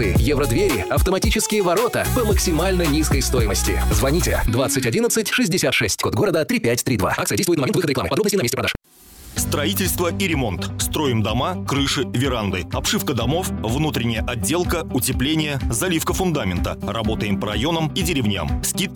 Евродвери, автоматические ворота по максимально низкой стоимости. Звоните 20 11 66, код города 3532. Акция действует на момент выхода рекламы. Подробности на месте продаж. Строительство и ремонт. Строим дома, крыши, веранды. Обшивка домов, внутренняя отделка, утепление, заливка фундамента. Работаем по районам и деревням. Скидки